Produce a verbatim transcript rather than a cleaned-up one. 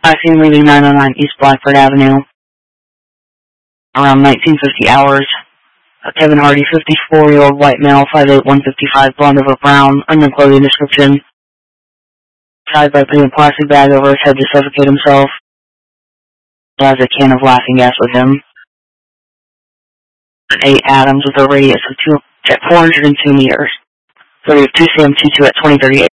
I seen leaving nine oh nine East Blackford Avenue around nineteen fifty hours. A Kevin Hardy, fifty-four-year-old white male, five eight, one fifty-five, blonde over brown, unknown clothing description. Tied by putting a plastic bag over his head to suffocate himself. Has a can of laughing gas with him. Eight Adams with a radius of two, four hundred two meters. thirty of two C M T two at twenty thirty-eight.